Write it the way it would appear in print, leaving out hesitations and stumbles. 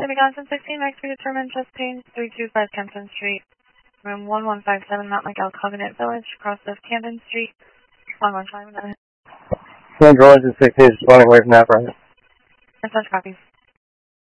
Jimmy Johnson, 16, Max predetermined, chest pain, 325 Kempton Street, room 1157, Mount Miguel Covenant Village, cross of Camden Street, 115. Sandra Rollins, 16, responding away from that, right? Such copies.